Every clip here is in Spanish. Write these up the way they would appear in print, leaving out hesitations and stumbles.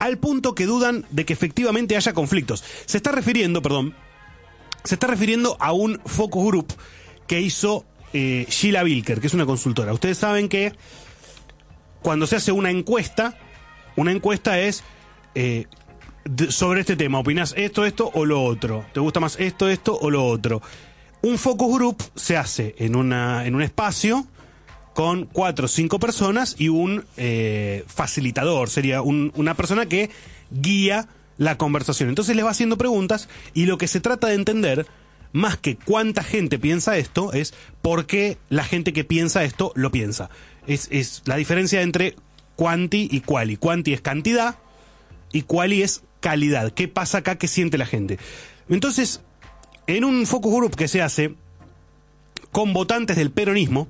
al punto que dudan de que efectivamente haya conflictos. Se está refiriendo a un focus group que hizo Sheila Bilker, que es una consultora. Ustedes saben que cuando se hace una encuesta es sobre este tema. ¿Opinás esto o lo otro? ¿Te gusta más esto o lo otro? Un focus group se hace en un espacio con 4 o 5 personas y un facilitador. Sería una persona que guía la conversación. Entonces les va haciendo preguntas y lo que se trata de entender, más que cuánta gente piensa esto, es por qué la gente que piensa esto lo piensa. Es la diferencia entre quanti y quali. Quanti es cantidad y quali es calidad. ¿Qué pasa acá? ¿Qué siente la gente? Entonces, en un focus group que se hace con votantes del peronismo,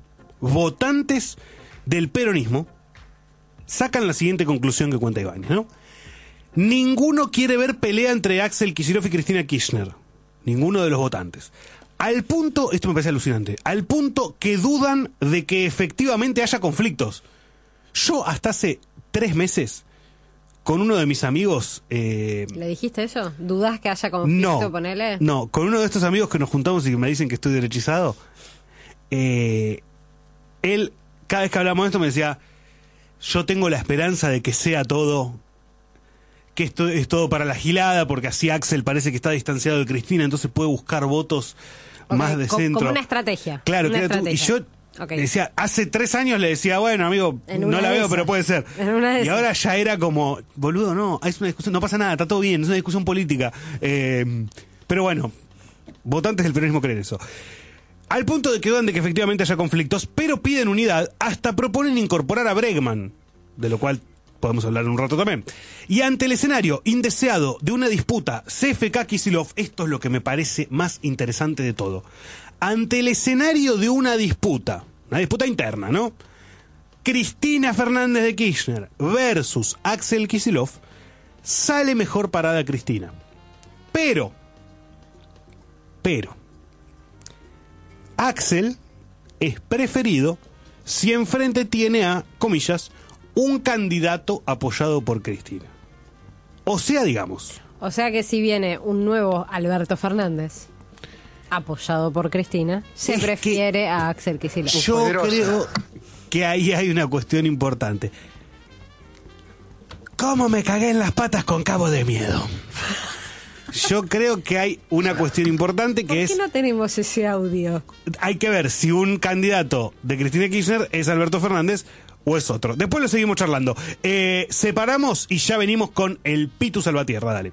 sacan la siguiente conclusión que cuenta Ibáñez, ¿no? Ninguno quiere ver pelea entre Axel Kicillof y Cristina Kirchner. Ninguno de los votantes. Al punto, esto me parece alucinante, al punto que dudan de que efectivamente haya conflictos. Yo hasta hace 3 meses, con uno de mis amigos... ¿Le dijiste eso? ¿Dudás que haya conflicto, ponele? No, con uno de estos amigos que nos juntamos y que me dicen que estoy derechizado, él, cada vez que hablamos de esto me decía, yo tengo la esperanza de que sea todo... que esto es todo para la gilada, porque así Axel parece que está distanciado de Cristina, entonces puede buscar votos más de centro. Como una estrategia. Claro, y yo decía, hace 3 años le decía, bueno, amigo, no la veo, pero puede ser. Y ahora ya era como, boludo, no, es una discusión, no pasa nada, está todo bien, es una discusión política. Pero bueno, votantes del peronismo creen eso. Al punto de que dudan de que efectivamente haya conflictos, pero piden unidad, hasta proponen incorporar a Bregman, de lo cual podemos hablar en un rato también. Y ante el escenario indeseado de una disputa CFK-Kicillof, esto es lo que me parece más interesante de todo. Ante el escenario de una disputa interna, ¿no? Cristina Fernández de Kirchner versus Axel Kicillof, sale mejor parada Cristina. Pero, Axel es preferido si enfrente tiene a, comillas, un candidato apoyado por Cristina. O sea, digamos... O sea que si viene un nuevo Alberto Fernández apoyado por Cristina, se prefiere a Axel Kicillof. Yo creo que ahí hay una cuestión importante. ¿Cómo me cagué en las patas con Cabo de Miedo? Yo creo que hay una cuestión importante que es... ¿Por qué no tenemos ese audio? Hay que ver si un candidato de Cristina Kirchner es Alberto Fernández o es otro. Después lo seguimos charlando. Separamos y ya venimos con el Pitu Salvatierra. Dale.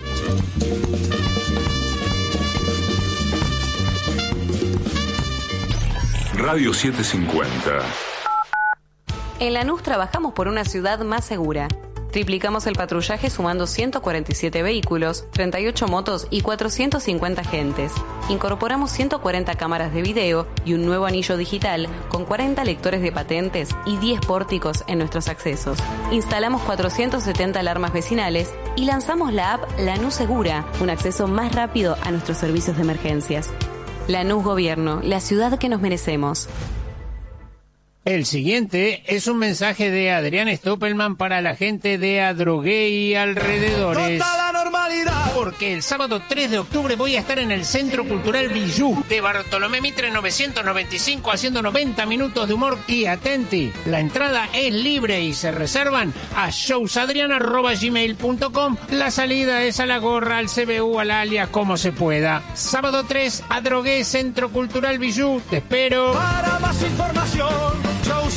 Radio 750. En Lanús trabajamos por una ciudad más segura. Triplicamos el patrullaje sumando 147 vehículos, 38 motos y 450 agentes. Incorporamos 140 cámaras de video y un nuevo anillo digital con 40 lectores de patentes y 10 pórticos en nuestros accesos. Instalamos 470 alarmas vecinales y lanzamos la app Lanús Segura, un acceso más rápido a nuestros servicios de emergencias. Lanús Gobierno, la ciudad que nos merecemos. El siguiente es un mensaje de Adrián Stoppelman para la gente de Adrogué y alrededores. Toda la normalidad. Porque el sábado 3 de octubre voy a estar en el Centro Cultural Villú de Bartolomé Mitre 995 haciendo 90 minutos de humor y atenti. La entrada es libre y se reservan a showsadrian@gmail.com. La salida es a la gorra, al CBU, al alias, como se pueda. Sábado 3, Adrogué, Centro Cultural Villú. Te espero. Para más información,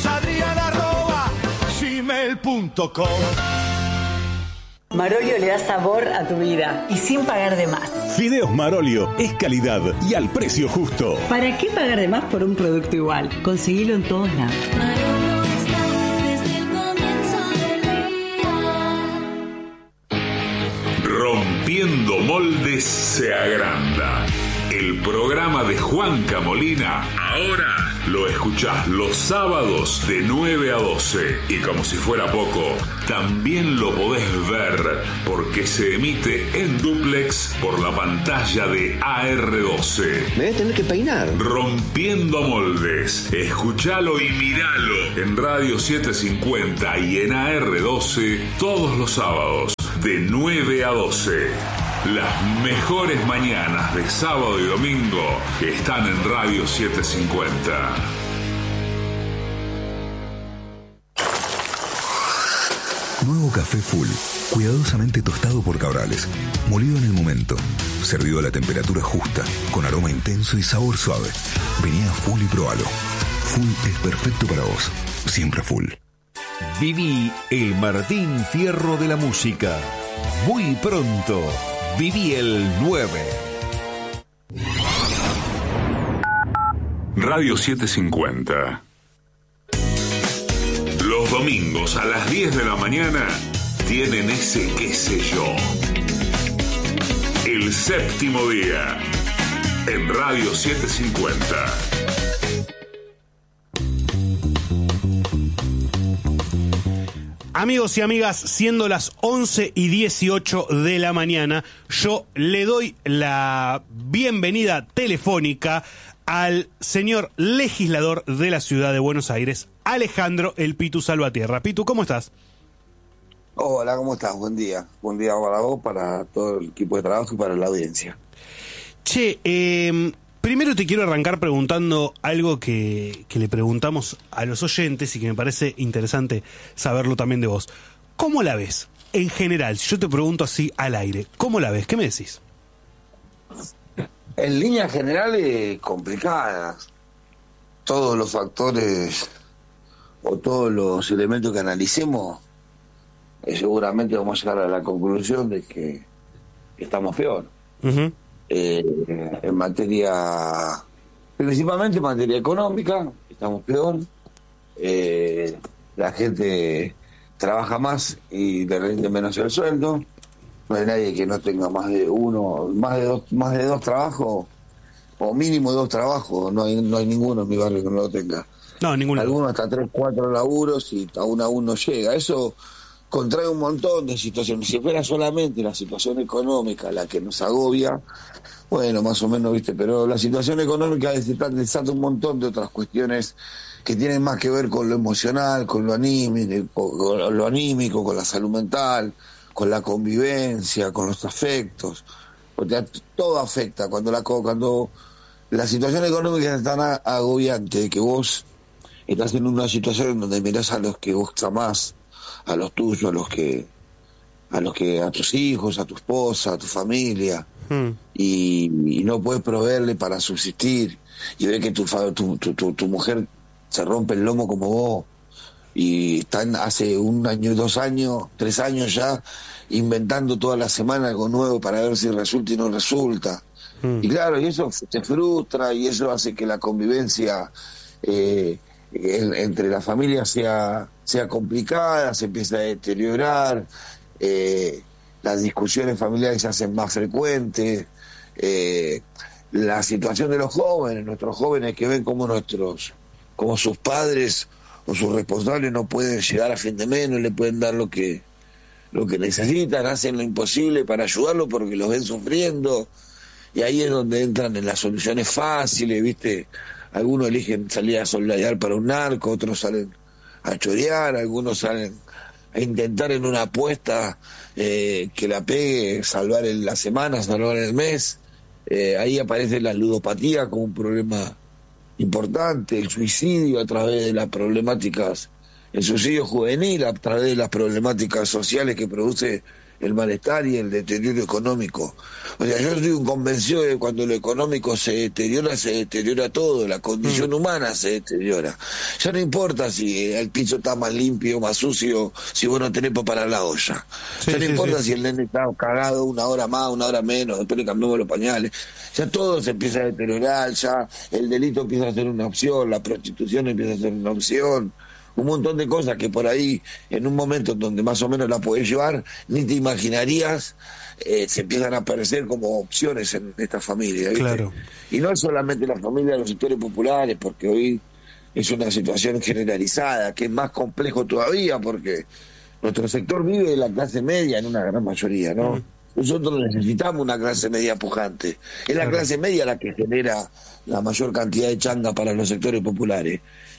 showsadrian@gmail.com. Marolio le da sabor a tu vida y sin pagar de más. Fideos Marolio es calidad y al precio justo. ¿Para qué pagar de más por un producto igual? Conseguilo en todos lados. Marolio está desde el comienzo del día. Rompiendo moldes se agranda. El programa de Juanca Molina ahora lo escuchás los sábados de 9 a 12. Y como si fuera poco, también lo podés ver porque se emite en dúplex por la pantalla de AR12. Me voy a tener que peinar. Rompiendo moldes. Escuchalo y miralo en Radio 750 y en AR12 todos los sábados. de 9 a 12. Las mejores mañanas de sábado y domingo están en Radio 750. Nuevo café Full, cuidadosamente tostado por Cabrales, molido en el momento, servido a la temperatura justa, con aroma intenso y sabor suave. Vení a Full y probalo. Full es perfecto para vos, siempre Full. Viví el Martín Fierro de la música. Muy pronto, viví el 9. Radio 750. Los domingos a las 10 de la mañana tienen ese qué sé yo. El séptimo día en Radio 750. Amigos y amigas, siendo las 11:18 de la mañana, yo le doy la bienvenida telefónica al señor legislador de la ciudad de Buenos Aires, Alejandro El Pitu Salvatierra. Pitu, ¿cómo estás? Hola, ¿cómo estás? Buen día. Buen día para vos, para todo el equipo de trabajo y para la audiencia. Che, primero te quiero arrancar preguntando algo que le preguntamos a los oyentes y que me parece interesante saberlo también de vos. ¿Cómo la ves? En general, si yo te pregunto así al aire, ¿cómo la ves? ¿Qué me decís? En líneas generales, complicadas. Todos los factores o todos los elementos que analicemos, seguramente vamos a llegar a la conclusión de que estamos peor. Uh-huh. En materia, principalmente en materia económica, estamos peor. La gente trabaja más y le rinde menos el sueldo. No hay nadie que no tenga más de dos trabajos, o mínimo 2 trabajos. No hay ninguno en mi barrio que no lo tenga. No, ninguno. Algunos hasta 3, 4 laburos y aún no llega. Eso contrae un montón de situaciones. Si fuera solamente la situación económica la que nos agobia, bueno, más o menos, viste, pero la situación económica desata un montón de otras cuestiones que tienen más que ver con lo emocional, con lo anímico, con la salud mental, con la convivencia, con los afectos. Porque todo afecta. Cuando la situación económica es tan agobiante que vos estás en una situación en donde mirás a los que vos amás, a los tuyos, a tus hijos, a tu esposa, a tu familia, y no puedes proveerle para subsistir, y ves que tu mujer se rompe el lomo como vos, y están hace 1 año, 2 años, 3 años ya inventando toda la semana algo nuevo para ver si resulta y no resulta. Y claro, y eso te frustra, y eso hace que la convivencia entre las familias sea complicada, se empieza a deteriorar, las discusiones familiares se hacen más frecuentes, la situación de los jóvenes, nuestros jóvenes que ven como sus padres o sus responsables no pueden llegar a fin de mes, no le pueden dar lo que necesitan, hacen lo imposible para ayudarlo porque los ven sufriendo, y ahí es donde entran en las soluciones fáciles, ¿viste? Algunos eligen salir a soldar para un narco, otros salen a chorear, algunos salen a intentar en una apuesta que la pegue, salvar la semana, salvar el mes. Ahí aparece la ludopatía como un problema importante, el suicidio a través de las problemáticas, el suicidio juvenil a través de las problemáticas sociales que produce el malestar y el deterioro económico. O sea, yo estoy convencido de que cuando lo económico se deteriora todo, la condición humana se deteriora. Ya no importa si el piso está más limpio o más sucio, si vos no tenés para parar la olla. Ya no importa si el nene está cagado 1 hora más, 1 hora menos, después le cambiamos los pañales. Ya todo se empieza a deteriorar, ya el delito empieza a ser una opción, la prostitución empieza a ser una opción. Un montón de cosas que por ahí, en un momento donde más o menos la podés llevar, ni te imaginarías, se empiezan a aparecer como opciones en esta familia, ¿viste? Claro. Y no es solamente la familia de los sectores populares, porque hoy es una situación generalizada, que es más complejo todavía, porque nuestro sector vive de la clase media en una gran mayoría, ¿no? Nosotros necesitamos una clase media pujante. Es la clase media la que genera la mayor cantidad de changa para los sectores populares.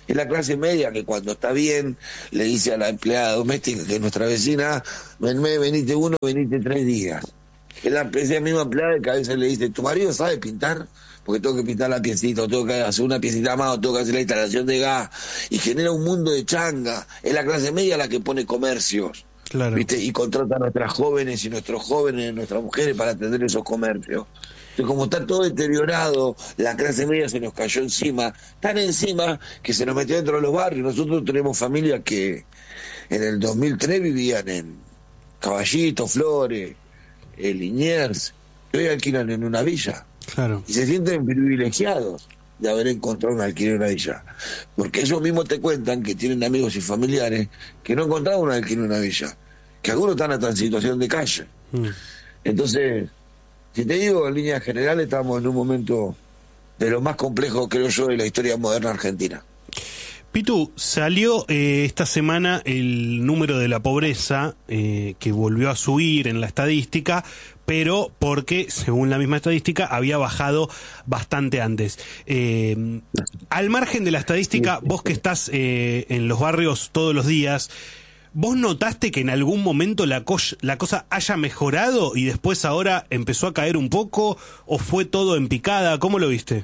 Es la clase media que cuando está bien le dice a la empleada doméstica, que es nuestra vecina, venite 1, venite 3 días. Es la misma empleada que a veces le dice, ¿tu marido sabe pintar? Porque tengo que pintar la piecita, o tengo que hacer una piecita más, o tengo que hacer la instalación de gas. Y genera un mundo de changa. Es la clase media la que pone comercios. Claro. ¿Viste? Y contrata a nuestras jóvenes y nuestros jóvenes, nuestras mujeres para atender esos comercios. Entonces, como está todo deteriorado, la clase media se nos cayó encima, tan encima que se nos metió dentro de los barrios. Nosotros tenemos familias que en el 2003 vivían en Caballito, Flores, Liniers, y hoy alquilan en una villa. Claro. Y se sienten privilegiados de haber encontrado un alquiler en una villa. Porque ellos mismos te cuentan que tienen amigos y familiares que no encontraron un alquiler en una villa, que algunos están hasta en situación de calle. Entonces, si te digo, en líneas generales, estamos en un momento de lo más complejo, creo yo, de la historia moderna argentina. Pitu, salió esta semana el número de la pobreza, que volvió a subir en la estadística, pero porque, según la misma estadística, había bajado bastante antes. Al margen de la estadística, vos que estás en los barrios todos los días, ¿vos notaste que en algún momento la cosa haya mejorado y después ahora empezó a caer un poco, o fue todo en picada? ¿Cómo lo viste?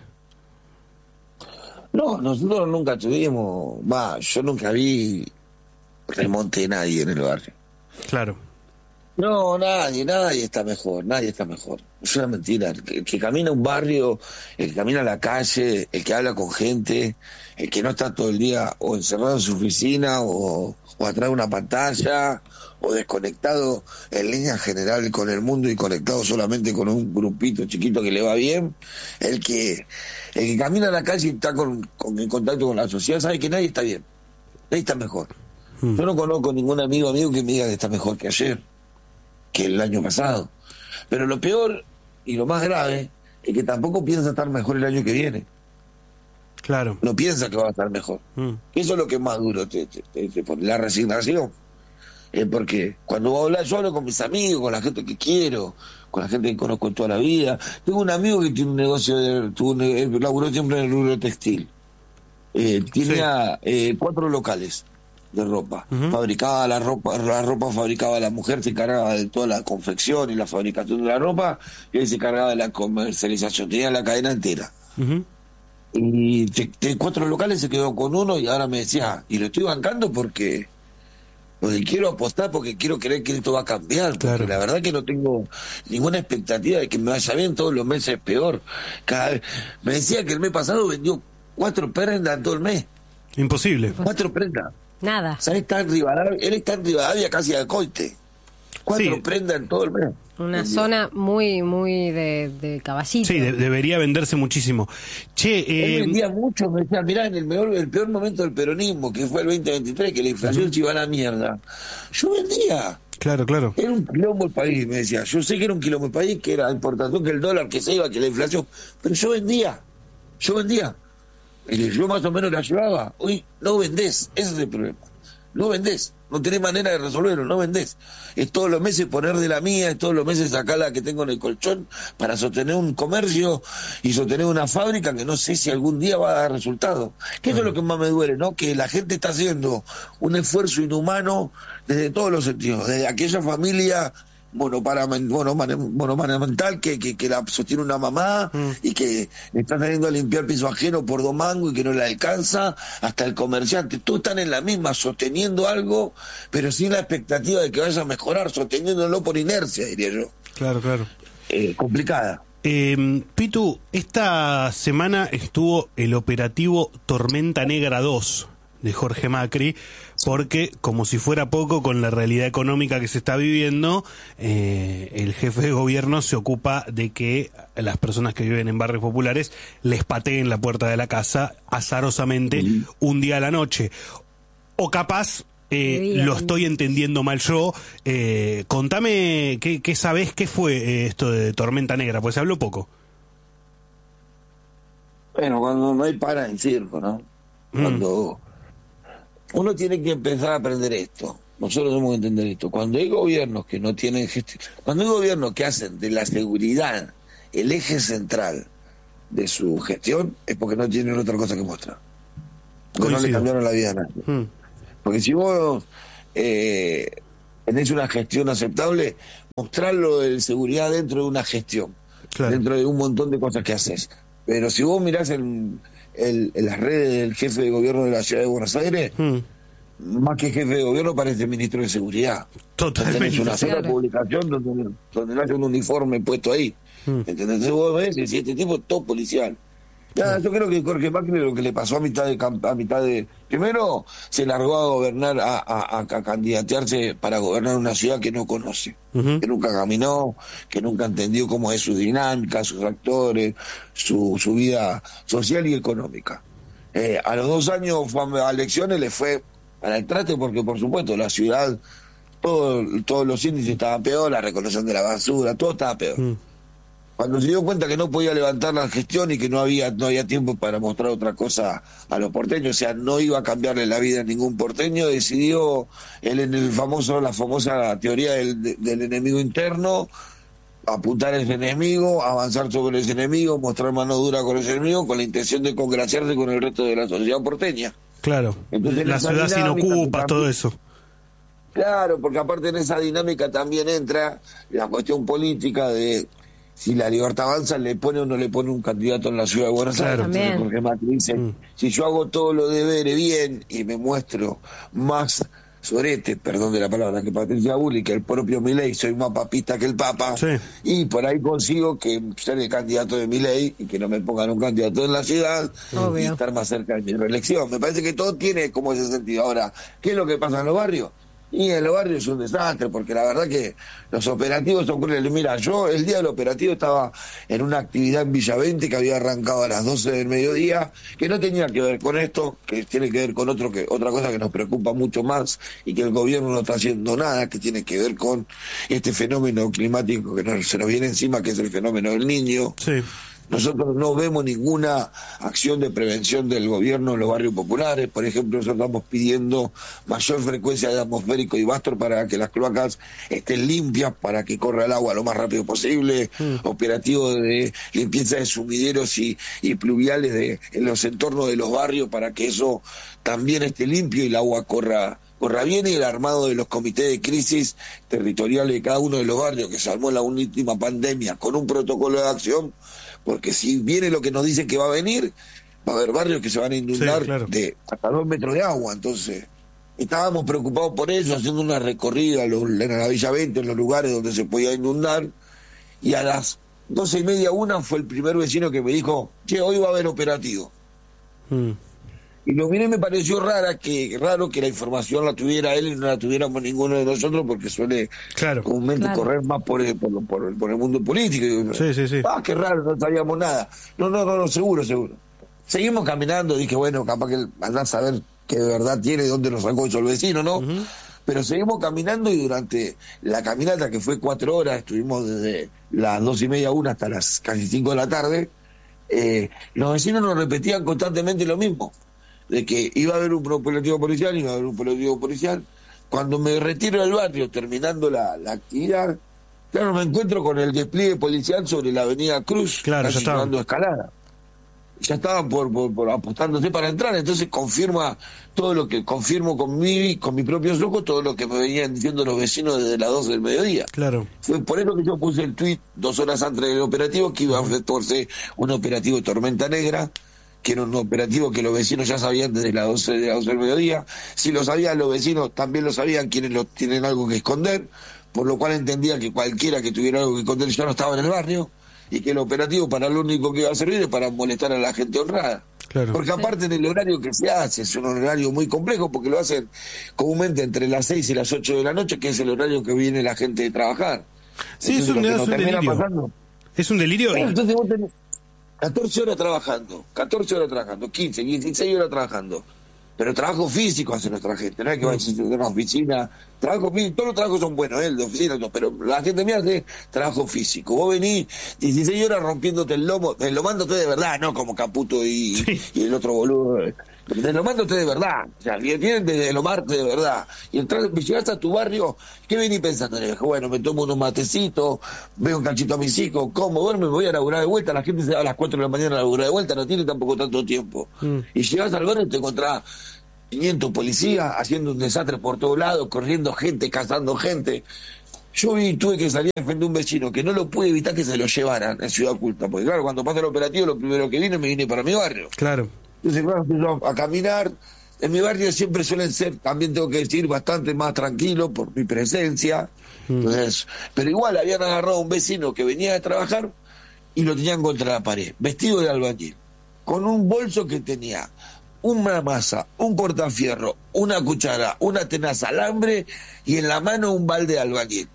No, nosotros nunca tuvimos, yo nunca vi remonte de nadie en el barrio. Claro. No, nadie está mejor, Es una mentira. El que camina un barrio, el que camina a la calle, el que habla con gente, el que no está todo el día o encerrado en su oficina o atrás de una pantalla o desconectado en línea general con el mundo y conectado solamente con un grupito chiquito que le va bien, el que camina a la calle y está en contacto con la sociedad, sabe que nadie está bien, nadie está mejor. Yo no conozco ningún amigo que me diga que está mejor que ayer, que el año pasado. Pero lo peor y lo más grave es que tampoco piensa estar mejor el año que viene. Claro. No piensa que va a estar mejor. Eso es lo que más duro te pone, la resignación. Porque cuando yo hablo con mis amigos, con la gente que quiero, con la gente que conozco en toda la vida. Tengo un amigo que tiene un negocio, laburó siempre en el rubro textil. Tenía 4 locales de ropa. Fabricaba la ropa fabricaba la mujer, se encargaba de toda la confección y la fabricación de la ropa, y él se encargaba de la comercialización, tenía la cadena entera. Y de 4 locales se quedó con uno, y ahora me decía, y lo estoy bancando porque quiero apostar, porque quiero creer que esto va a cambiar, porque claro, la verdad que no tengo ninguna expectativa de que me vaya bien, todos los meses peor. Cada vez me decía que el mes pasado vendió 4 prendas en todo el mes. Imposible. 4 prendas. Nada. Él está en Rivadavia casi al Coite. 4 prendas en todo el mes. Una zona muy de Caballito. Sí, debería venderse muchísimo. Él vendía mucho, me decía, mirá, en el peor momento del peronismo, que fue el 2023, que la inflación se iba a la mierda, yo vendía. Claro. Era un quilombo el país, me decía. Yo sé que era un quilombo el país, que era la importación, que el dólar, que se iba, que la inflación, pero yo vendía. Yo más o menos la llevaba. Hoy no vendés, ese es el problema. No vendés, no tenés manera de resolverlo, no vendés. Es todos los meses poner de la mía, es todos los meses sacar la que tengo en el colchón para sostener un comercio y sostener una fábrica que no sé si algún día va a dar resultado. Que eso es lo que más me duele, ¿no? Que la gente está haciendo un esfuerzo inhumano desde todos los sentidos, desde aquella familia monoparental que la sostiene una mamá y que está saliendo a limpiar piso ajeno por 2 mangos y que no le alcanza, hasta el comerciante. Todos están en la misma, sosteniendo algo, pero sin la expectativa de que vaya a mejorar, sosteniéndolo por inercia, diría yo. Claro. Complicada. Pitu, esta semana estuvo el operativo Tormenta Negra 2 de Jorge Macri, porque, como si fuera poco, con la realidad económica que se está viviendo, el jefe de gobierno se ocupa de que las personas que viven en barrios populares les pateen la puerta de la casa azarosamente un día a la noche. O capaz, lo estoy entendiendo mal yo. Contame qué sabés, qué fue esto de Tormenta Negra, pues se habló poco. Bueno, cuando no hay para en circo, ¿no? Cuando uno tiene que empezar a aprender esto. Nosotros tenemos que entender esto. Cuando hay gobiernos que no tienen gestión, cuando hay gobiernos que hacen de la seguridad el eje central de su gestión, es porque no tienen otra cosa que mostrar. no le cambiaron la vida a nadie. Porque si vos tenés una gestión aceptable, mostrarlo de seguridad dentro de una gestión, dentro de un montón de cosas que haces. Pero si vos mirás en las redes del jefe de gobierno de la ciudad de Buenos Aires, más que jefe de gobierno parece ministro de seguridad. Totalmente. Tenés una sola publicación donde no hay un uniforme puesto ahí. ¿Entendés? Entonces vos ves y este tipo es todo policial. Nada, yo creo que Jorge Macri lo que le pasó a mitad de primero se largó a gobernar, a candidatearse para gobernar una ciudad que no conoce, que nunca caminó, que nunca entendió cómo es su dinámica, sus actores, su vida social y económica. A los 2 años fue a elecciones, le fue para el traste porque por supuesto la ciudad, todos los índices estaban peor, la recolección de la basura, todo estaba peor. Cuando se dio cuenta que no podía levantar la gestión y que no había tiempo para mostrar otra cosa a los porteños, o sea, no iba a cambiarle la vida a ningún porteño, decidió la famosa teoría del enemigo interno, apuntar a ese enemigo, avanzar sobre ese enemigo, mostrar mano dura con ese enemigo, con la intención de congraciarse con el resto de la sociedad porteña. Claro, entonces, la ciudad sin ocupas, todo eso. Claro, porque aparte en esa dinámica también entra la cuestión política de si la Libertad Avanza le pone o no le pone un candidato en la ciudad de Buenos Aires. Entonces, porque Macri dice, si yo hago todos los deberes bien y me muestro más sorete, perdón de la palabra, que Patricia Bullrich, que el propio Milei, soy más papista que el Papa, y por ahí consigo que ser el candidato de Milei y que no me pongan un candidato en la ciudad y estar más cerca de mi reelección. Me parece que todo tiene como ese sentido. Ahora, ¿qué es lo que pasa en los barrios? Y en los barrios es un desastre, porque la verdad que los operativos son crueles. Mira, yo el día del operativo estaba en una actividad en Villa 20 que había arrancado a las 12 del mediodía, que no tenía que ver con esto, que tiene que ver con otra cosa que nos preocupa mucho más y que el gobierno no está haciendo nada, que tiene que ver con este fenómeno climático que se nos viene encima, que es el fenómeno del Niño. Nosotros no vemos ninguna acción de prevención del gobierno en los barrios populares. Por ejemplo, nosotros estamos pidiendo mayor frecuencia de atmosférico y Bastor para que las cloacas estén limpias, para que corra el agua lo más rápido posible, operativo de limpieza de sumideros y pluviales en los entornos de los barrios para que eso también esté limpio y el agua corra bien, y el armado de los comités de crisis territoriales de cada uno de los barrios que se armó en la última pandemia con un protocolo de acción. Porque si viene lo que nos dicen que va a venir, va a haber barrios que se van a inundar de hasta 2 metros de agua. Entonces, estábamos preocupados por eso, haciendo una recorrida en la Villa 20, en los lugares donde se podía inundar, y a las 12:30, 1 fue el primer vecino que me dijo, che, hoy va a haber operativo. Y lo miré, me pareció raro que la información la tuviera él y no la tuviéramos ninguno de nosotros, porque suele comúnmente correr más por el mundo político. Qué raro, no sabíamos nada. No, seguro. Seguimos caminando, dije, bueno, capaz que andás a ver qué de verdad tiene, dónde nos sacó eso el vecino, ¿no? Pero seguimos caminando, y durante la caminata, que fue 4 horas, estuvimos desde las 2:30, 1 hasta las casi 5 de la tarde, los vecinos nos repetían constantemente lo mismo, de que iba a haber un operativo policial. Cuando me retiro del barrio, terminando la actividad, claro, me encuentro con el despliegue policial sobre la avenida Cruz, casi dando escalada. Ya estaban por apostándose para entrar. Entonces confirma todo lo que confirmo con mis propios ojos, todo lo que me venían diciendo los vecinos desde las 12 del mediodía. Fue por eso que yo puse el tuit 2 horas antes del operativo, que iba a efectuarse un operativo Tormenta Negra, que era un operativo que los vecinos ya sabían desde las 12 del mediodía. Si lo sabían los vecinos, también lo sabían quienes tienen algo que esconder, por lo cual entendía que cualquiera que tuviera algo que esconder ya no estaba en el barrio, y que el operativo para lo único que iba a servir es para molestar a la gente honrada. Porque aparte del horario que se hace, es un horario muy complejo, porque lo hacen comúnmente entre las 6 y las 8 de la noche, que es el horario que viene la gente de trabajar. Sí, es un delirio. Es un delirio. Entonces vos tenés 14 horas trabajando, 15, 16 horas trabajando. Pero trabajo físico hace nuestra gente, no es que va a decir una oficina, trabajo físico, todos los trabajos son buenos, el de oficina, no, pero la gente mía hace trabajo físico. Vos venís 16 horas rompiéndote el lomo, lomándote de verdad, no como Caputo y el otro boludo De lo mando de verdad, o sea, vienen de lo marte de verdad. Y llegaste a tu barrio, ¿qué venís pensando? Bueno, me tomo unos matecitos, veo un cachito a mis hijos, como duermo, me voy a laburar de vuelta. La gente se va a las 4 de la mañana a laburar de vuelta, no tiene tampoco tanto tiempo. Y llegás al barrio y te encontrás 500 policías haciendo un desastre por todos lados, corriendo gente, cazando gente. Yo tuve que salir a defender a un vecino que no lo pude evitar que se lo llevaran en Ciudad Oculta, porque claro, cuando pasa el operativo, lo primero que me vine para mi barrio. Claro. Entonces, claro, empezó a caminar. En mi barrio siempre suelen ser, también tengo que decir, bastante más tranquilo por mi presencia. Entonces, pero igual habían agarrado a un vecino que venía de trabajar y lo tenían contra la pared, vestido de albañil, con un bolso que tenía una masa, un cortafierro, una cuchara, una tenaza, alambre y en la mano un balde de albañil.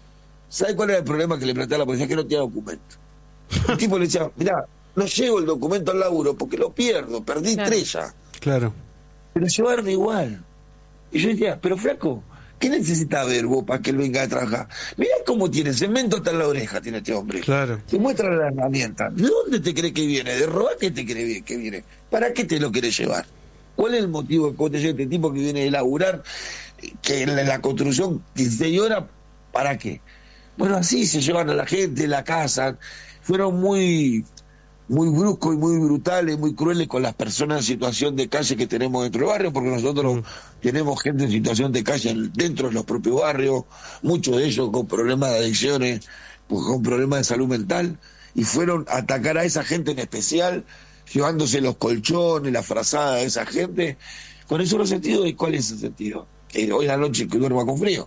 ¿Sabe cuál era el problema que le planteaba a la policía? Que no tenía documento. El tipo le decía, mirá, no llevo el documento al laburo porque lo pierdo, perdí 3 ya. Claro. Pero llevaron igual. Y yo decía, pero flaco, ¿qué necesita ver vos para que él venga a trabajar? Mirá cómo tiene cemento hasta en la oreja, tiene este hombre. Claro. Te muestra la herramienta. ¿De dónde te cree que viene? ¿De robar qué te cree que viene? ¿Para qué te lo querés llevar? ¿Cuál es el motivo de que vos te lleves este tipo que viene de laburar, que en la construcción 16 horas, ¿para qué? Bueno, así se llevan a la gente, la casan. Fueron muy bruscos y muy brutales, muy crueles con las personas en situación de calle que tenemos dentro del barrio, porque nosotros tenemos gente en situación de calle dentro de los propios barrios, muchos de ellos con problemas de adicciones, con problemas de salud mental, y fueron a atacar a esa gente en especial, llevándose los colchones, la frazada de esa gente, con eso los sentidos. ¿Y cuál es el sentido? Que hoy a la noche que duerma con frío,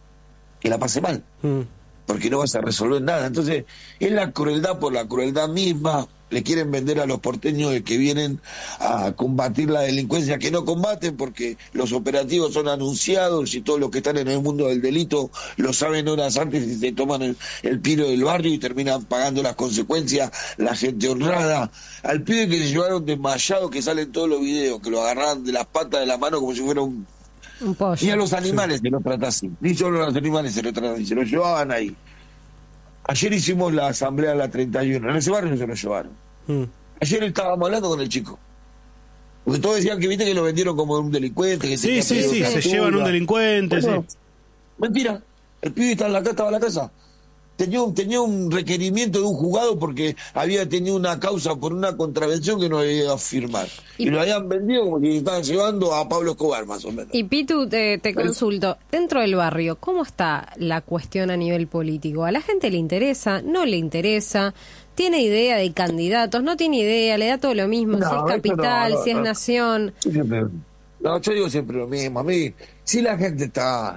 que la pase mal, porque no vas a resolver nada. Entonces, es la crueldad por la crueldad misma. Le quieren vender a los porteños de que vienen a combatir la delincuencia, que no combaten porque los operativos son anunciados y todos los que están en el mundo del delito lo saben horas antes y se toman el piro del barrio y terminan pagando las consecuencias, la gente honrada. Al pibe que se llevaron desmayado, que salen todos los videos, que lo agarran de las patas de la mano como si fuera un pollo. Y a los animales se los trata así, ni solo a los animales se los trata así, se los llevaban ahí. Ayer hicimos la asamblea de la 31, en ese barrio se lo llevaron. Ayer estábamos hablando con el chico, porque todos decían que viste que lo vendieron como un delincuente. Que sí, se llevan un delincuente. Bueno, mentira, el pibe estaba en la casa. Tenía un requerimiento de un juzgado porque había tenido una causa por una contravención que no había ido a firmar. Y lo habían vendido como si estaban llevando a Pablo Escobar, más o menos. Y Pitu, te consulto, dentro del barrio, ¿cómo está la cuestión a nivel político? ¿A la gente le interesa? ¿No le interesa? ¿Tiene idea de candidatos? ¿No tiene idea? ¿Le da todo lo mismo? No, si es capital, si es nación. Yo digo siempre lo mismo. A mí, si la gente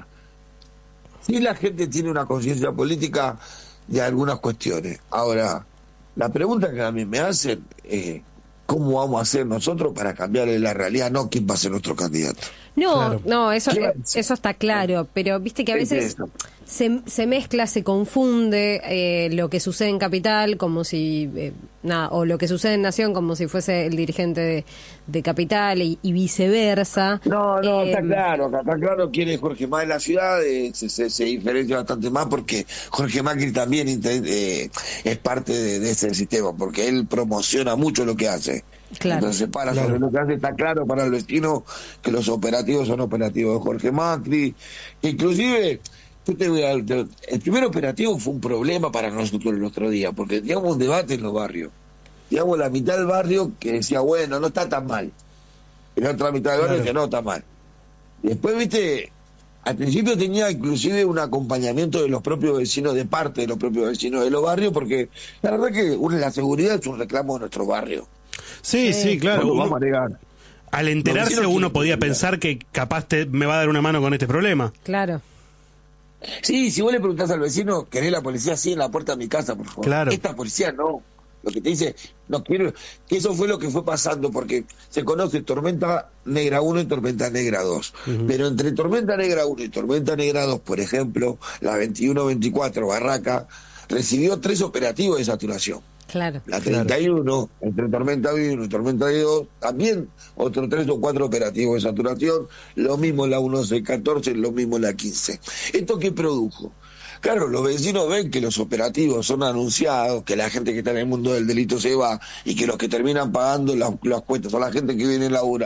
tiene una conciencia política de algunas cuestiones. Ahora, la pregunta que a mí me hacen es ¿cómo vamos a hacer nosotros para cambiarle la realidad? No quién va a ser nuestro candidato. No, eso está claro, pero viste que a veces se mezcla, se confunde lo que sucede en Capital como si, o lo que sucede en Nación como si fuese el dirigente de Capital y viceversa. No, está claro quién es Jorge Macri en la ciudad, se diferencia bastante más porque Jorge Macri también es parte de ese sistema, porque él promociona mucho lo que hace. Claro. Entonces, sobre lo que hace, está claro para el vecino que los operativos son operativos de Jorge Macri. Inclusive, el primer operativo fue un problema para nosotros el otro día, porque teníamos un debate en los barrios. Teníamos la mitad del barrio que decía, bueno, no está tan mal. Y la otra mitad del barrio que no está mal. Y después, viste, al principio tenía inclusive un acompañamiento de los propios vecinos, de parte de los propios vecinos de los barrios, porque la verdad que la seguridad es un reclamo de nuestro barrio. Sí, claro. Vamos a negar. Al enterarse uno podía pensar que capaz me va a dar una mano con este problema. Claro. Sí, si vos le preguntás al vecino, ¿querés la policía? Sí, en la puerta de mi casa, por favor. Claro. Esta policía no. Lo que te dice, no quiero. Que eso fue lo que fue pasando, porque se conoce Tormenta Negra 1 y Tormenta Negra 2. Pero entre Tormenta Negra 1 y Tormenta Negra 2, por ejemplo, la 21-24 Barraca recibió 3 operativos de saturación. Claro. La 31, entre Tormenta 1 y Tormenta 2, también otros 3 o 4 operativos de saturación, lo mismo la 11-14, lo mismo la 15. ¿Esto qué produjo? Claro, los vecinos ven que los operativos son anunciados, que la gente que está en el mundo del delito se va y que los que terminan pagando las cuentas son la gente que viene a laburar.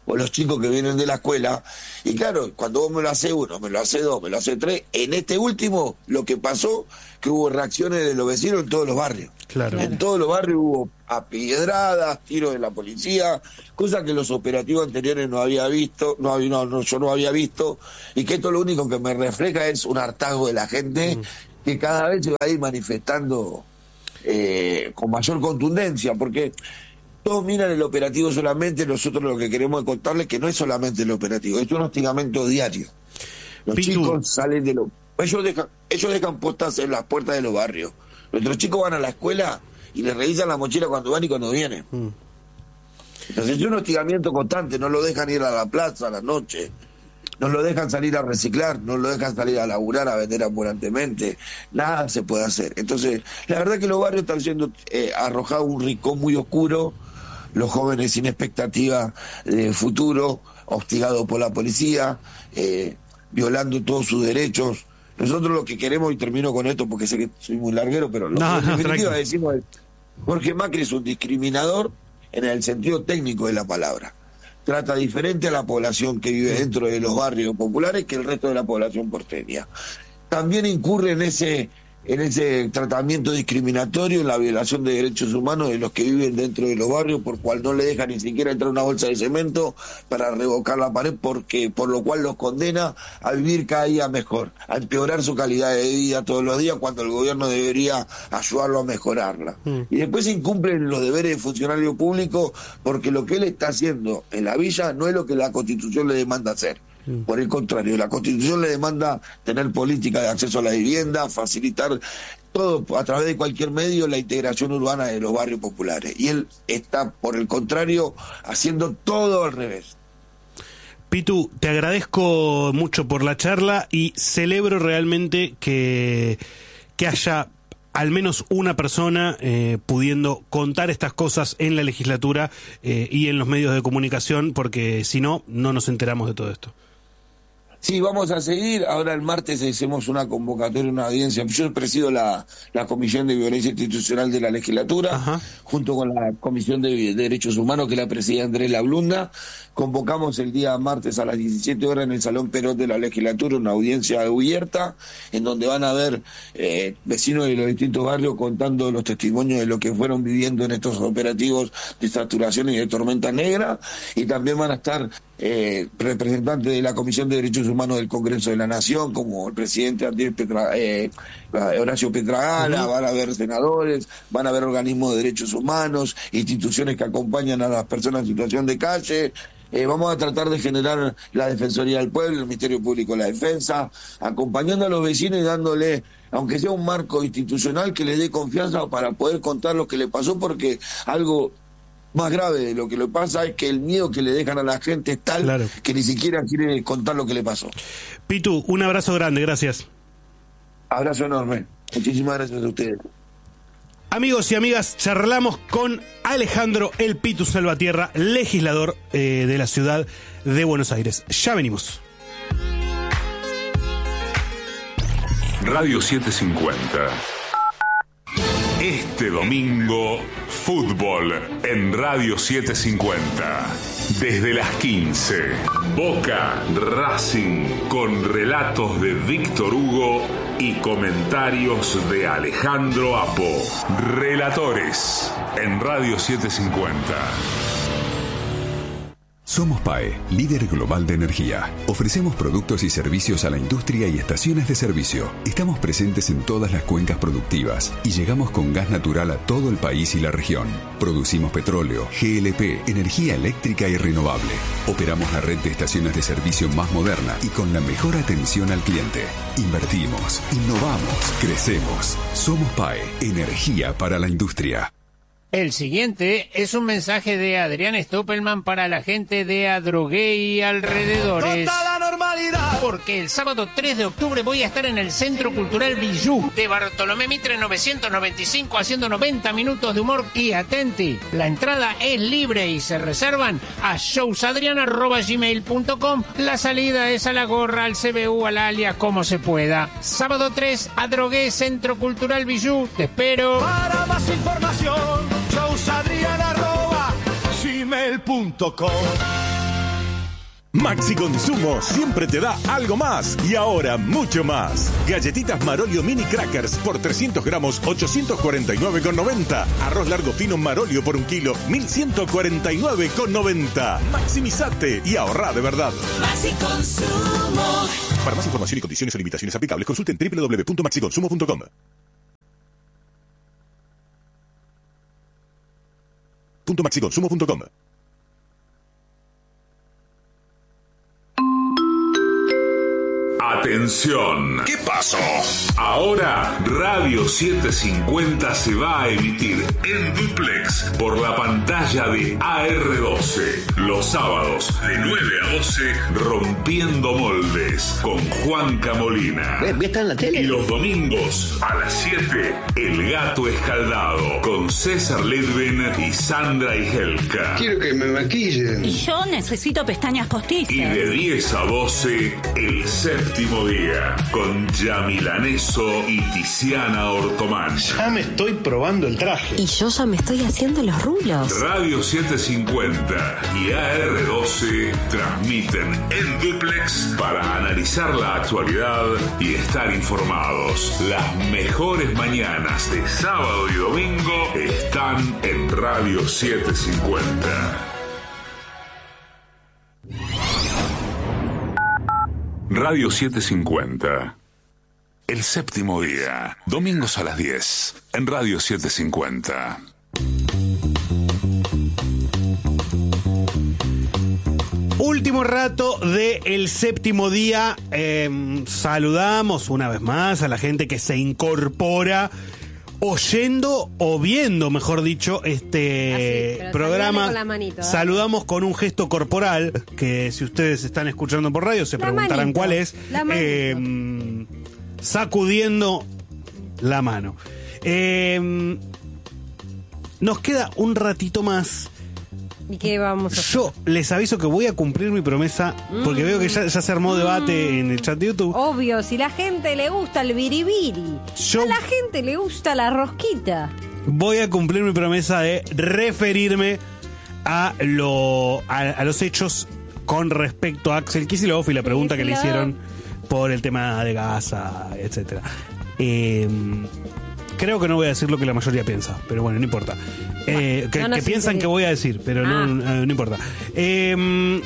o los chicos que vienen de la escuela. Y claro, cuando vos me lo hace uno, me lo hace dos, me lo hace tres, en este último lo que pasó, que hubo reacciones de los vecinos en todos los barrios. Claro. En todos los barrios hubo apiedradas, tiros de la policía, cosa que los operativos anteriores no había visto, yo no había visto, y que esto lo único que me refleja es un hartazgo de la gente que cada vez se va a ir manifestando con mayor contundencia, porque todos miran el operativo solamente, nosotros lo que queremos es contarles que no es solamente el operativo, es un hostigamiento diario. Los chicos salen de lo... Ellos dejan postas en las puertas de los barrios. Nuestros chicos van a la escuela y les revisan la mochila cuando van y cuando vienen. Entonces es un hostigamiento constante, no lo dejan ir a la plaza a la noche, no lo dejan salir a reciclar, no lo dejan salir a laburar, a vender ambulantemente, nada se puede hacer. Entonces, la verdad que los barrios están siendo arrojados un rincón muy oscuro, los jóvenes sin expectativa de futuro, hostigados por la policía, violando todos sus derechos. Nosotros lo que queremos, y termino con esto porque sé que soy muy larguero, pero lo que en definitiva decimos es, Jorge Macri es un discriminador en el sentido técnico de la palabra. Trata diferente a la población que vive dentro de los barrios populares que el resto de la población porteña. También incurre en ese tratamiento discriminatorio, en la violación de derechos humanos de los que viven dentro de los barrios, por cual no le dejan ni siquiera entrar una bolsa de cemento para revocar la pared, por lo cual los condena a vivir cada día mejor, a empeorar su calidad de vida todos los días, cuando el gobierno debería ayudarlo a mejorarla. Y después incumplen los deberes de funcionario público, porque lo que él está haciendo en la villa no es lo que la Constitución le demanda hacer. Por el contrario, la Constitución le demanda tener política de acceso a la vivienda, facilitar todo a través de cualquier medio la integración urbana de los barrios populares. Y él está, por el contrario, haciendo todo al revés. Pitu, te agradezco mucho por la charla y celebro realmente que haya al menos una persona pudiendo contar estas cosas en la legislatura y en los medios de comunicación, porque si no, no nos enteramos de todo esto. Sí, vamos a seguir. Ahora el martes hacemos una convocatoria, una audiencia. Yo presido la Comisión de Violencia Institucional de la Legislatura, junto con la Comisión de Derechos Humanos, que la preside Andrés Lablunda. Convocamos el día martes a las 17 horas en el Salón Perón de la Legislatura una audiencia abierta, en donde van a haber vecinos de los distintos barrios contando los testimonios de lo que fueron viviendo en estos operativos de saturación y de tormenta negra, y también van a estar representantes de la Comisión de Derechos Humanos del Congreso de la Nación, como el presidente Horacio Petragala, van a haber senadores, van a haber organismos de derechos humanos, instituciones que acompañan a las personas en situación de calle. Vamos a tratar de generar la Defensoría del Pueblo, el Ministerio Público de la Defensa, acompañando a los vecinos y dándole, aunque sea un marco institucional que les dé confianza para poder contar lo que le pasó, porque algo más grave de lo que le pasa es que el miedo que le dejan a la gente es tal que ni siquiera quiere contar lo que le pasó. Pitu, un abrazo grande, gracias. Abrazo enorme, muchísimas gracias a ustedes. Amigos y amigas, charlamos con Alejandro El Pitu Salvatierra, legislador de la ciudad de Buenos Aires. Ya venimos. Radio 750. Este domingo, fútbol en Radio 750. Desde las 15, Boca Racing, con relatos de Víctor Hugo y comentarios de Alejandro Apo. Relatores en Radio 750. Somos PAE, líder global de energía. Ofrecemos productos y servicios a la industria y estaciones de servicio. Estamos presentes en todas las cuencas productivas y llegamos con gas natural a todo el país y la región. Producimos petróleo, GLP, energía eléctrica y renovable. Operamos la red de estaciones de servicio más moderna y con la mejor atención al cliente. Invertimos, innovamos, crecemos. Somos PAE, energía para la industria. El siguiente es un mensaje de Adrián Stoppelman para la gente de Adrogué y alrededores. Toda la normalidad. Porque el sábado 3 de octubre voy a estar en el Centro Cultural Villú de Bartolomé Mitre 995 haciendo 90 minutos de humor y atenti. La entrada es libre y se reservan a showsadrian@gmail.com. La salida es a la gorra, al CBU, al alias, como se pueda. Sábado 3, Adrogué, Centro Cultural Villú. Te espero. Para más información, showsadrian@gmail.com. Maxi Consumo siempre te da algo más y ahora mucho más. Galletitas Marolio Mini Crackers por 300 gramos, 849,90. Arroz largo fino Marolio por 1 kilo, 1149,90. Maximizate y ahorra de verdad. Maxi Consumo. Para más información y condiciones o limitaciones aplicables, consulten www.maxiconsumo.com. .maxiconsumo.com. Atención. ¿Qué pasó? Ahora Radio 750 se va a emitir en duplex por la pantalla de AR12. Los sábados de 9 a 12, Rompiendo Moldes con Juanca Molina. ¿Está en la tele? Y los domingos a las 7, El Gato Escaldado con César Ledven y Sandra Igelka. Quiero que me maquillen. Y yo necesito pestañas postizas. Y de 10 a 12, El Séptimo Día con Yamilaneso y Tiziana Ortomán. Ya me estoy probando el traje. Y yo ya me estoy haciendo los rulos. Radio 750 y AR12 transmiten en duplex para analizar la actualidad y estar informados. Las mejores mañanas de sábado y domingo están en Radio 750. Radio 750. El Séptimo Día. Domingos a las 10. En Radio 750. Último rato de El Séptimo Día. Saludamos una vez más a la gente que se incorpora oyendo o viendo, mejor dicho, este programa. Con la manito, saludamos con un gesto corporal que, si ustedes están escuchando por radio, se preguntarán manito, cuál es. Sacudiendo la mano. Nos queda un ratito más. ¿Y qué vamos a hacer? Yo les aviso que voy a cumplir mi promesa, porque veo que ya se armó debate en el chat de YouTube. Obvio, si la gente le gusta el biribiri, a la gente le gusta la rosquita. Voy a cumplir mi promesa de referirme a los hechos con respecto a Axel Kicillof y la pregunta que le hicieron por el tema de Gaza, etcétera. Creo que no voy a decir lo que la mayoría piensa, pero bueno, no importa. Que piensan que voy a decir, pero no importa. ¿Qué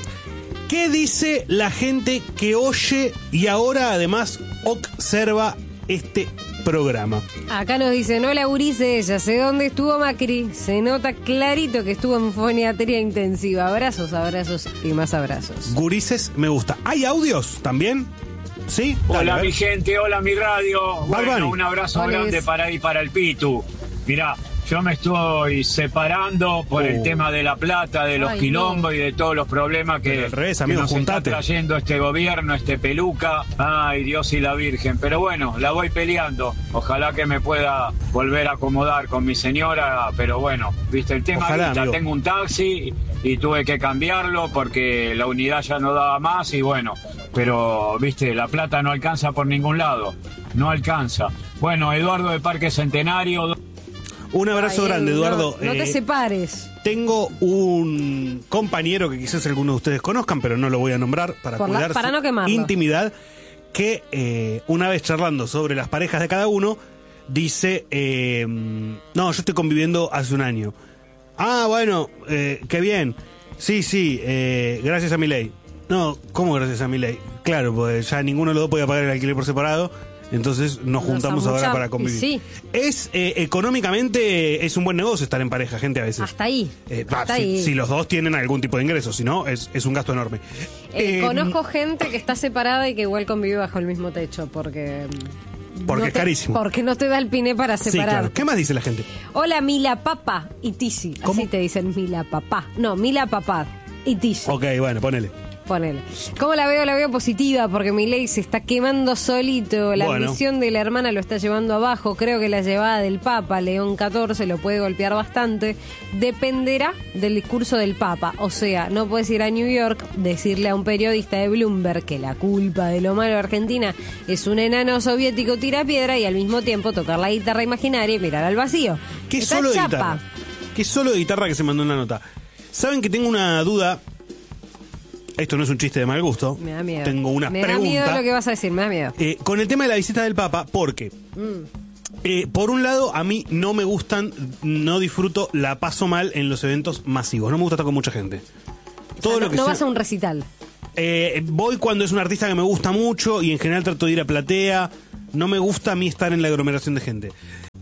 dice la gente que oye y ahora además observa este programa? Acá nos dicen, hola gurises, ya sé dónde estuvo Macri. Se nota clarito que estuvo en foniatría intensiva. Abrazos, abrazos y más abrazos. Gurises, me gusta. ¿Hay audios también? ¿Sí? Hola mi gente, hola mi radio. Bueno, un abrazo ¿Cuál grande es? para ahí, para el Pitu. Mirá, yo me estoy separando por el tema de la plata, de los quilombos y de todos los problemas que, al revés, que amigo, nos está trayendo este gobierno, este peluca. Ay, Dios y la Virgen. Pero bueno, la voy peleando. Ojalá que me pueda volver a acomodar con mi señora. Pero bueno, viste el tema. Ojalá, ya amigo. tengo un taxi y tuve que cambiarlo porque la unidad ya no daba más y bueno, pero viste, la plata no alcanza por ningún lado, no alcanza. Bueno, Eduardo de Parque Centenario. Un abrazo grande, Eduardo. No te separes. Tengo un compañero que quizás algunos de ustedes conozcan, pero no lo voy a nombrar para cuidar para su no quemarlo. intimidad, que una vez charlando sobre las parejas de cada uno, dice, no, yo estoy conviviendo hace un año. Ah, bueno, qué bien. Sí, gracias a mi ley. No, ¿cómo gracias a mi ley? Claro, pues ya ninguno de los dos podía pagar el alquiler por separado, entonces nos juntamos ahora para convivir. Sí. Es económicamente es un buen negocio estar en pareja, gente, a veces. Hasta ahí. Si los dos tienen algún tipo de ingreso, si no, es un gasto enorme. Conozco gente que está separada y que igual convive bajo el mismo techo porque es carísimo. Porque no te da el piné para separar. Sí, claro. ¿Qué más dice la gente? Hola, Mila Papa y Tizi. Así te dicen Mila Papá. No, Mila Papá y Tizi. Ok, bueno, ponele. ¿Cómo la veo? La veo positiva porque Milei se está quemando solito. La Bueno. ambición de la hermana lo está llevando abajo. Creo que la llevada del Papa, León XIV, lo puede golpear bastante. Dependerá del discurso del Papa. O sea, no puedes ir a New York, decirle a un periodista de Bloomberg que la culpa de lo malo de Argentina es un enano soviético tirapiedra y al mismo tiempo tocar la guitarra imaginaria y mirar al vacío. ¿Qué Está solo de chapa. guitarra? ¿Qué solo de guitarra que se mandó una nota? Saben que tengo una duda esto no es un chiste de mal gusto. Me da miedo. Tengo una Me pregunta. da miedo lo que vas a decir, me da miedo. Con el tema de la visita del Papa, porque por un lado, a mí no me gustan, no disfruto, la paso mal en los eventos masivos. No me gusta estar con mucha gente. Todo lo que no sea, vas a un recital. voy cuando es un artista que me gusta mucho y en general trato de ir a platea. No me gusta a mí estar en la aglomeración de gente.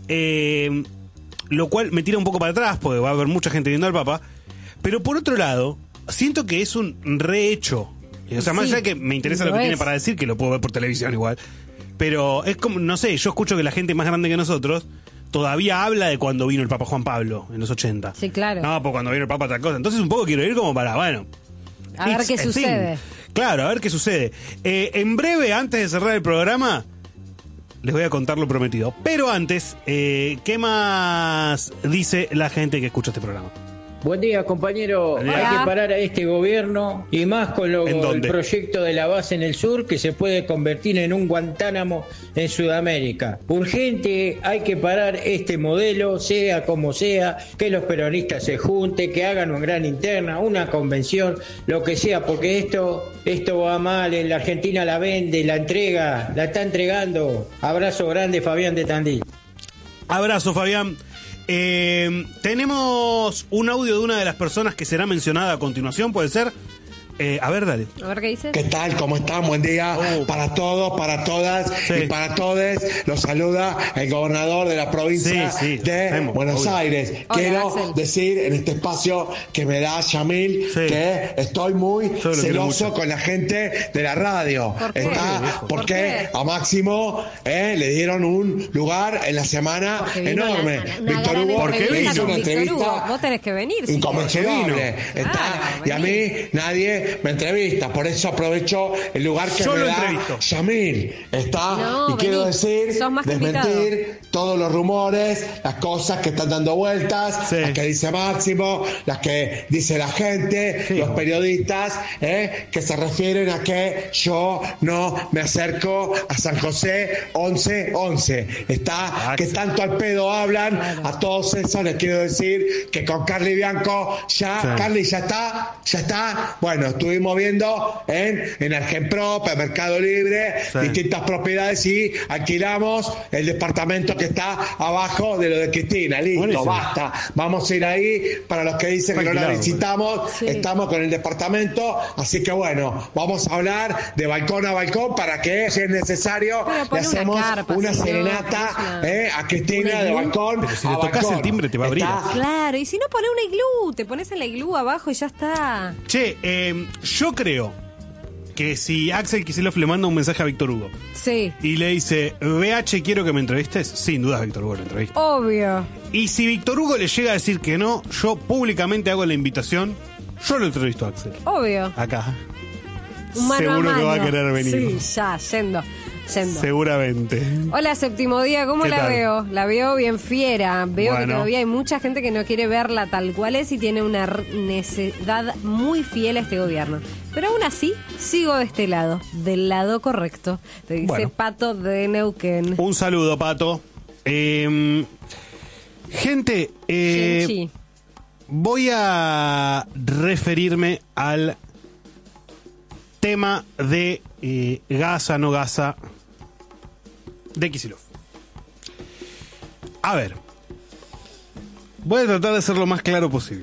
Lo cual me tira un poco para atrás, porque va a haber mucha gente viendo al Papa. Pero por otro lado, siento que es un rehecho. O sea, más allá de que me interesa lo que tiene para decir, que lo puedo ver por televisión igual. Pero es como, no sé, yo escucho que la gente más grande que nosotros todavía habla de cuando vino el Papa Juan Pablo en los 80. Sí, claro. No, pues cuando vino el Papa otra cosa. Entonces un poco quiero ir como para, bueno... A ver qué sucede. Claro, a ver qué sucede. En breve, antes de cerrar el programa, les voy a contar lo prometido. Pero antes, ¿qué más dice la gente que escucha este programa? Buen día, compañero. Hola. Hay que parar a este gobierno y más con ¿En dónde? el proyecto de la base en el sur que se puede convertir en un Guantánamo en Sudamérica. Urgente, hay que parar este modelo, sea como sea, que los peronistas se junten, que hagan una gran interna, una convención, lo que sea, porque esto va mal. En la Argentina la vende, la entrega, la está entregando. Abrazo grande, Fabián de Tandil. Abrazo, Fabián. Tenemos un audio de una de las personas que será mencionada a continuación, ¿puede ser? A ver, dale. A ver qué dice. ¿Qué tal? ¿Cómo están? Buen día para todos, para todas y para todes. Los saluda el gobernador de la provincia de Buenos Aires. Hola, Quiero Axel. decir en este espacio que me da Yamil que estoy muy quiero celoso mucho. con la gente de la radio. ¿Por qué? Porque a Máximo le dieron un lugar en la semana Porque vino enorme. una Víctor gran Hugo entrevista hizo con una Víctor entrevista Hugo. Vos tenés que venir. si inconmensurable. querés. Y a mí nadie me entrevista, por eso aprovecho el lugar que Yo me lo da entrevisto. Yamil. No, Y quiero vení. decir, Sos más que desmentir todos los rumores, las cosas que están dando vueltas, las que dice Máximo, las que dice la gente, los periodistas, que se refieren a que yo no me acerco a San José 11-11. Que tanto al pedo hablan, a todos esos les quiero decir que con Carly Bianco Carly ya está. Bueno, estuvimos viendo en Argenprop, en Mercado Libre, distintas propiedades y alquilamos el departamento que está abajo de lo de Cristina. Listo, Buenísimo. basta. Vamos a ir ahí. Para los que dicen que no la Alquilado, visitamos, estamos con el departamento. Así que bueno, vamos a hablar de balcón a balcón para que, si es necesario, Pero le pon una hacemos carpa, una señor, serenata a Cristina una de iglú. balcón Pero si a le tocas balcón. el timbre te va a abrir. Claro, y si no, poné una iglú. Te pones en la iglú abajo y ya está. Che, yo creo que si Axel Kicillof le manda un mensaje a Víctor Hugo Sí, y le dice, VH, quiero que me entrevistes, sin duda Víctor Hugo lo entrevista. obvio. Y si Víctor Hugo le llega a decir que no, yo públicamente hago la invitación, yo lo entrevisto a Axel. Obvio. Acá. Un mano Seguro a que va a mano. querer venir. Sí, ya, yendo. Seguramente. Hola, Séptimo Día, ¿cómo ¿Qué la tal? veo? La veo bien fiera. Veo que Bueno. todavía hay mucha gente que no quiere verla tal cual es y tiene una necesidad muy fiel a este gobierno. Pero aún así, sigo de este lado, del lado correcto. Te dice Bueno. Pato de Neuquén. Un saludo, Pato. Gente, Genchi. voy a referirme al tema de Gaza, no Gaza, de Kicillof. A ver, voy a tratar de ser lo más claro posible.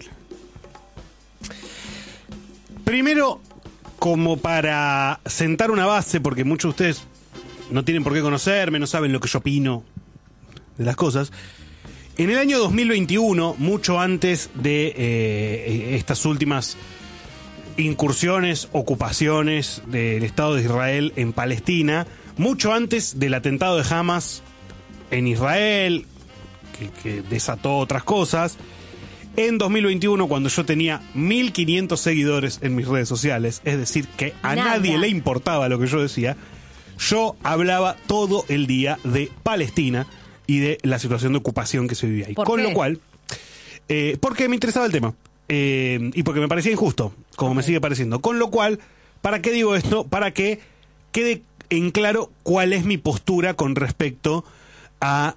Primero, como para sentar una base, porque muchos de ustedes no tienen por qué conocerme, no saben lo que yo opino de las cosas. En el año 2021, mucho antes de estas últimas incursiones, ocupaciones del Estado de Israel en Palestina, mucho antes del atentado de Hamas en Israel, que desató otras cosas, en 2021, cuando yo tenía 1.500 seguidores en mis redes sociales, es decir, que a nadie le importaba lo que yo decía, yo hablaba todo el día de Palestina y de la situación de ocupación que se vivía ahí. Con lo cual, porque me interesaba el tema y porque me parecía injusto, como me sigue pareciendo. Con lo cual, ¿para qué digo esto? Para que quede en claro cuál es mi postura con respecto a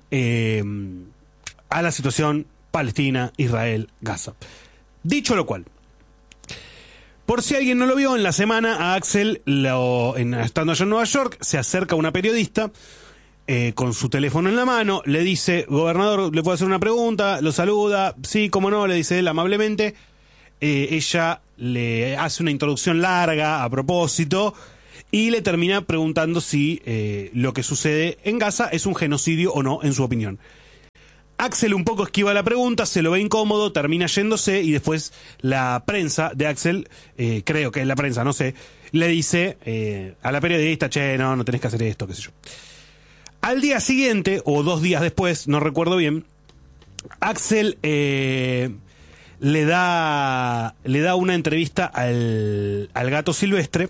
la situación Palestina, Israel, Gaza. Dicho lo cual, Por si alguien no lo vio, en la semana a Axel, estando allá en Nueva York, se acerca una periodista con su teléfono en la mano, le dice, gobernador, ¿le puedo hacer una pregunta? Lo saluda, sí, cómo no, le dice él amablemente. Ella le hace una introducción larga a propósito y le termina preguntando si lo que sucede en Gaza es un genocidio o no, en su opinión. Axel un poco esquiva la pregunta, se lo ve incómodo, termina yéndose y después la prensa de Axel, creo que es la prensa, no sé, le dice a la periodista, che, no tenés que hacer esto, qué sé yo. Al día siguiente, o 2 días después, no recuerdo bien, Axel le da una entrevista al Gato Silvestre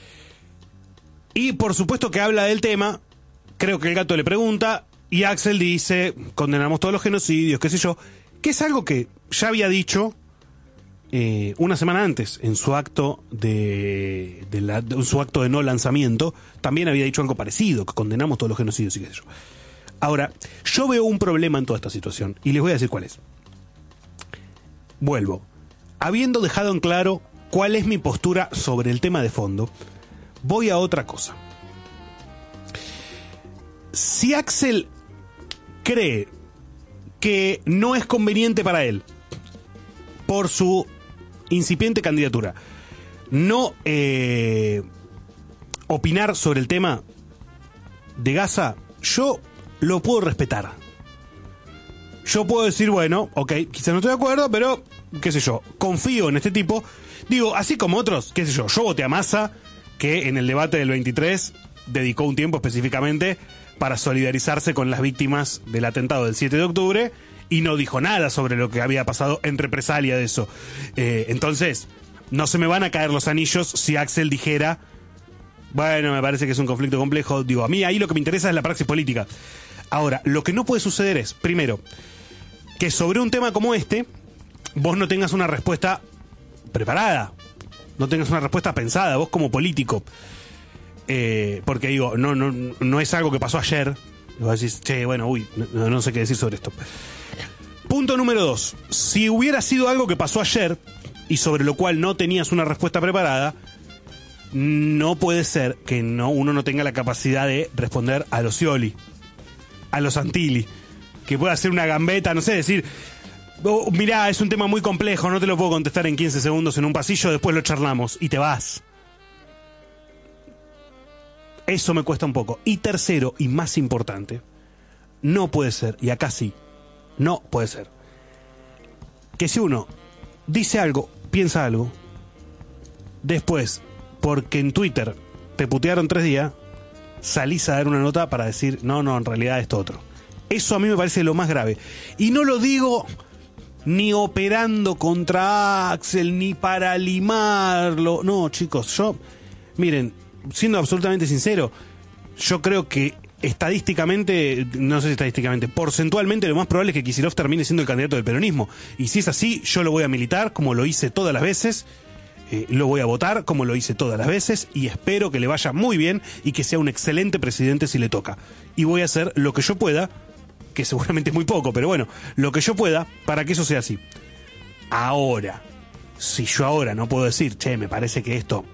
y por supuesto que habla del tema. Creo que el Gato le pregunta y Axel dice, condenamos todos los genocidios, qué sé yo, que es algo que ya había dicho una semana antes en su acto de no lanzamiento. También había dicho algo parecido, que condenamos todos los genocidios y qué sé yo. Ahora, yo veo un problema en toda esta situación y les voy a decir cuál es. Vuelvo. Habiendo dejado en claro cuál es mi postura sobre el tema de fondo, voy a otra cosa. Si Axel cree que no es conveniente para él, por su incipiente candidatura, no opinar sobre el tema de Gaza, yo lo puedo respetar. Yo puedo decir, bueno, ok, quizás no estoy de acuerdo, pero, qué sé yo, confío en este tipo. Digo, así como otros, qué sé yo voté a Massa, que en el debate del 23 dedicó un tiempo específicamente para solidarizarse con las víctimas del atentado del 7 de octubre y no dijo nada sobre lo que había pasado en represalia de eso. Entonces, no se me van a caer los anillos si Axel dijera, bueno, me parece que es un conflicto complejo. Digo, a mí ahí lo que me interesa es la praxis política. Ahora, lo que no puede suceder es, primero, que sobre un tema como este, vos no tengas una respuesta preparada, no tengas una respuesta pensada, vos como político. Porque digo, no es algo que pasó ayer. Y vos decís, che, bueno, no sé qué decir sobre esto. Punto número 2. Si hubiera sido algo que pasó ayer y sobre lo cual no tenías una respuesta preparada, no puede ser que uno no tenga la capacidad de responder a los Scioli, a los Santilli, que pueda hacer una gambeta, no sé, decir, mirá, es un tema muy complejo, no te lo puedo contestar en 15 segundos en un pasillo, después lo charlamos y te vas. Eso me cuesta un poco. Y tercero, y más importante, no puede ser, y acá sí, no puede ser, que si uno dice algo, piensa algo, después, porque en Twitter te putearon 3 días, salís a dar una nota para decir, no, en realidad esto otro. Eso a mí me parece lo más grave. Y no lo digo ni operando contra Axel, ni para limarlo. No, chicos, miren, siendo absolutamente sincero, yo creo que estadísticamente, no sé si estadísticamente, porcentualmente lo más probable es que Kicillof termine siendo el candidato del peronismo. Y si es así, yo lo voy a militar como lo hice todas las veces, lo voy a votar como lo hice todas las veces y espero que le vaya muy bien y que sea un excelente presidente si le toca. Y voy a hacer lo que yo pueda, que seguramente es muy poco, pero bueno, lo que yo pueda para que eso sea así. Ahora, si yo ahora no puedo decir, che, me parece que esto,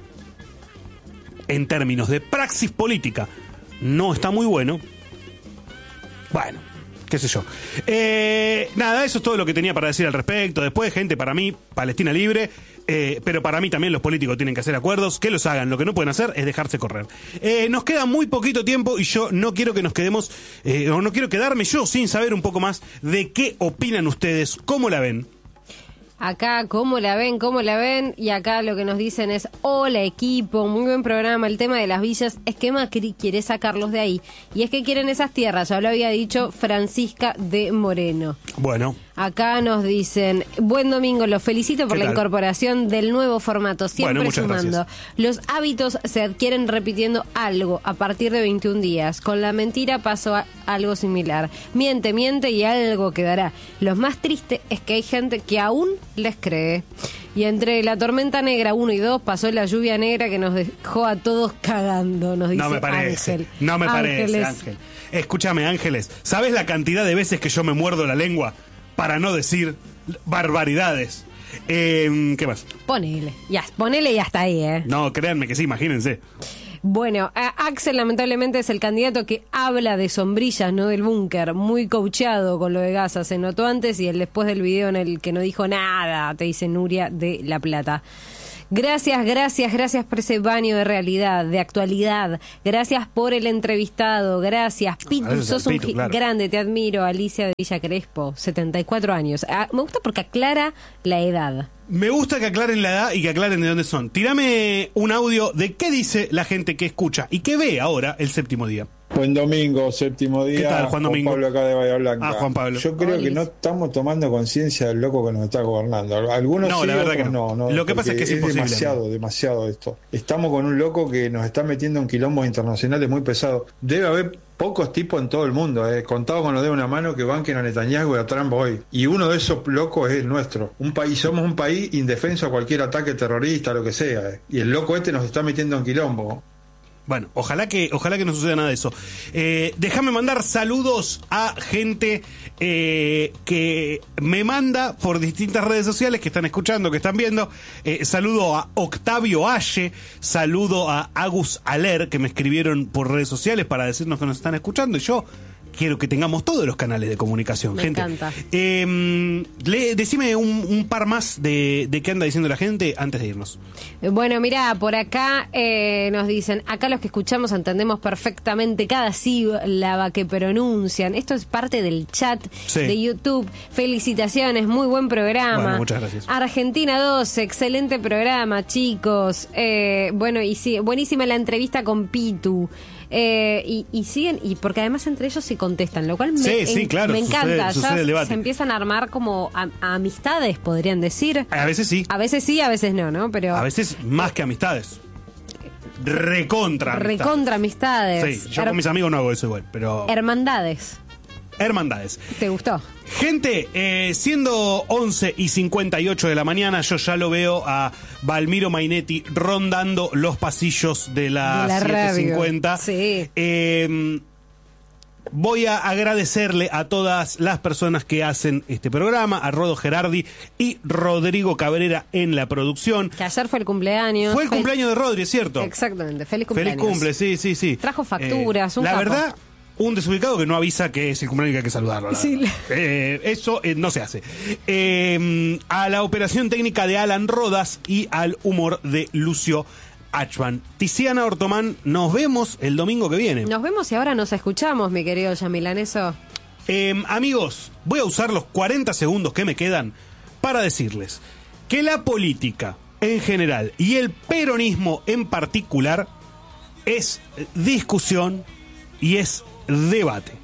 en términos de praxis política, no está muy bueno, bueno, qué sé yo. Nada, eso es todo lo que tenía para decir al respecto. Después, gente, para mí, Palestina libre, pero para mí también los políticos tienen que hacer acuerdos, que los hagan. Lo que no pueden hacer es dejarse correr. Nos queda muy poquito tiempo y yo no quiero que nos quedemos, o no quiero quedarme yo sin saber un poco más de qué opinan ustedes, cómo la ven. Acá, ¿cómo la ven? Y acá lo que nos dicen es, hola equipo, muy buen programa. El tema de las villas es que Macri quiere sacarlos de ahí. Y es que quieren esas tierras, ya lo había dicho Francisca de Moreno. Bueno. Acá nos dicen, buen domingo, los felicito por la incorporación del nuevo formato, siempre sumando. Gracias. Los hábitos se adquieren repitiendo algo a partir de 21 días. Con la mentira pasó algo similar. Miente y algo quedará. Lo más triste es que hay gente que aún les cree. Y entre la tormenta negra 1 y 2 pasó la lluvia negra que nos dejó a todos cagando, nos dice No me parece, Ángel. No me parece, Ángel. Escúchame, Ángeles, ¿sabes la cantidad de veces que yo me muerdo la lengua para no decir barbaridades? ¿Qué más? Ponele y hasta ahí, No, créanme que sí, imagínense. Bueno, Axel lamentablemente es el candidato que habla de sombrillas, no del búnker. Muy coachado con lo de Gaza. Se notó antes y el después del video en el que no dijo nada, te dice Nuria de La Plata. Gracias por ese baño de realidad, de actualidad. Gracias por el entrevistado. Gracias, Pitu, sos un grande, te admiro. Alicia de Villa Crespo, 74 años. Me gusta porque aclara la edad. Me gusta que aclaren la edad y que aclaren de dónde son. Tírame un audio de qué dice la gente que escucha y que ve ahora el séptimo día. Buen domingo, séptimo día. ¿Qué tal, Juan Domingo? Pablo acá de Bahía Blanca. Juan Pablo. Yo creo que no estamos tomando conciencia del loco que nos está gobernando. Algunos no, sí, la verdad otros que no. Lo que pasa es que es imposible. Demasiado esto. Estamos con un loco que nos está metiendo en quilombos internacionales muy pesados. Debe haber pocos tipos en todo el mundo, contado con los dedos de una mano, que banquen a Netanyahu y a Trump hoy. Y uno de esos locos es el nuestro. Somos un país indefenso a cualquier ataque terrorista, lo que sea. Y el loco este nos está metiendo en quilombo. Bueno, ojalá que no suceda nada de eso. Déjame mandar saludos a gente que me manda por distintas redes sociales, que están escuchando, que están viendo. Saludo a Octavio Aye, saludo a Agus Aler, que me escribieron por redes sociales para decirnos que nos están escuchando. Y yo quiero que tengamos todos los canales de comunicación, gente. Me encanta. Decime un par más de qué anda diciendo la gente antes de irnos. Bueno, mira, por acá nos dicen, acá los que escuchamos entendemos perfectamente cada sílaba que pronuncian. Esto es parte del chat de YouTube. Felicitaciones, muy buen programa. Bueno, muchas gracias. Argentina 2, excelente programa, chicos. Bueno, y sí, buenísima la entrevista con Pitu. Y siguen, y porque además entre ellos se contestan, lo cual claro, me encanta. Sucede el debate. Se empiezan a armar como amistades, podrían decir. A veces sí. A veces sí, a veces no, pero a veces más que amistades. Recontra amistades. Sí, yo con mis amigos no hago eso igual, pero hermandades. ¿Te gustó? Gente, siendo 11:58 de la mañana, yo ya lo veo a Valmiro Mainetti rondando los pasillos de la 750. Sí. Voy a agradecerle a todas las personas que hacen este programa, a Rodo Gerardi y Rodrigo Cabrera en la producción. Que ayer fue el cumpleaños. Fue el cumpleaños de Rodri, ¿es cierto? Exactamente, feliz cumpleaños. Feliz cumple, sí. Trajo facturas, la verdad, un desubicado que no avisa que es el cumpleaños y que hay que saludarlo. Sí. Eso no se hace. A la operación técnica de Alan Rodas y al humor de Lucio Achman. Tiziana Ortomán, nos vemos el domingo que viene. Nos vemos y ahora nos escuchamos, mi querido Yamilaneso. Amigos, voy a usar los 40 segundos que me quedan para decirles que la política en general y el peronismo en particular es discusión y es debate.